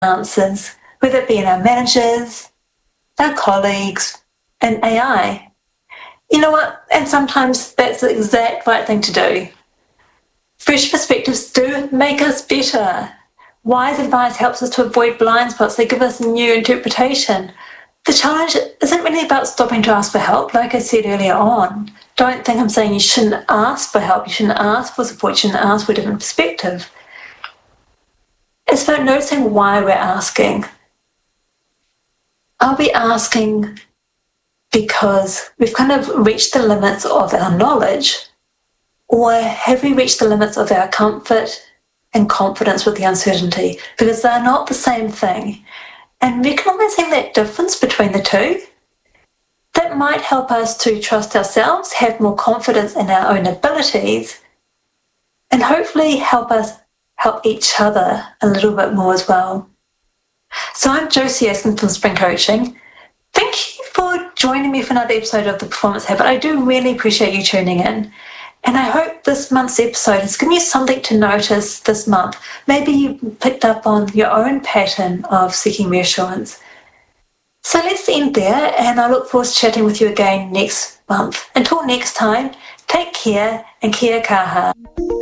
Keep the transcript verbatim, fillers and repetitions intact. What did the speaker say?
answers, whether it be in our managers, our colleagues, and A I. You know what? And sometimes that's the exact right thing to do. Fresh perspectives do make us better. Wise advice helps us to avoid blind spots. They give us a new interpretation. The challenge isn't really about stopping to ask for help, like I said earlier on. Don't think I'm saying you shouldn't ask for help, you shouldn't ask for support, you shouldn't ask for a different perspective. It's about noticing why we're asking. Are we asking because we've kind of reached the limits of our knowledge? Or have we reached the limits of our comfort and confidence with the uncertainty? Because they're not the same thing. And recognising that difference between the two, that might help us to trust ourselves, have more confidence in our own abilities, and hopefully help us help each other a little bit more as well. So I'm Josie Askin from Spring Coaching. Thank you for joining me for another episode of The Performance Habit. I do really appreciate you tuning in. And I hope this month's episode has given you something to notice this month. Maybe you picked up on your own pattern of seeking reassurance. So let's end there, and I look forward to chatting with you again next month. Until next time, take care and kia kaha.